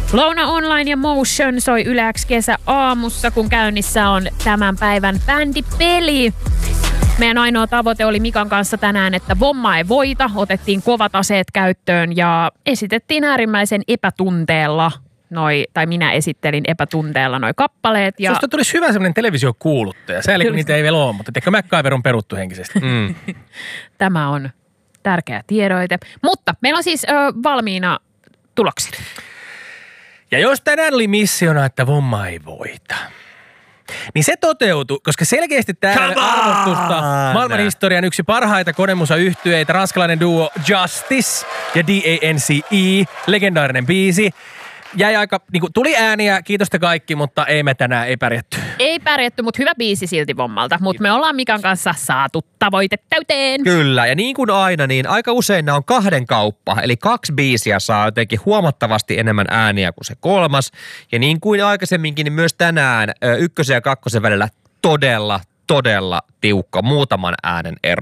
Louna Online ja Motion soi Yle X kesä aamussa, kun käynnissä on tämän päivän bändipeli. Meidän ainoa tavoite oli Mikan kanssa tänään, että Vomma ei voita. Otettiin kovat aseet käyttöön ja esitettiin äärimmäisen epätunteella tai minä esittelin epätunteella noi kappaleet. Ja susta tulisi hyvä semmoinen televisiokuuluttaja. Sääli, kun niitä ei vielä ole, mutta ehkä MacGyver on peruttu henkisesti. Tämä on tärkeä tiedoite. Mutta meillä on siis valmiina tulokset. Ja jos tänään oli missiona, että Vomma ei voita, niin se toteutui, koska selkeästi täällä arvostusta maailmanhistorian yksi parhaita konemusa-yhtyeitä, ranskalainen duo Justice ja D.A.N.C.E, legendaarinen biisi. Jäi aika, tuli ääniä, kiitosta kaikki, mutta ei me tänään ei pärjätty. Ei pärjätty, mutta hyvä biisi silti Vommalta. Mutta me ollaan Mikan kanssa saatu tavoite täyteen. Kyllä, ja niin kuin aina, niin aika usein nämä on kahden kauppa. Eli 2 biisiä saa jotenkin huomattavasti enemmän ääniä kuin se 3. Ja niin kuin aikaisemminkin, niin myös tänään 1 ja 2 välillä todella tiukka muutaman äänen ero.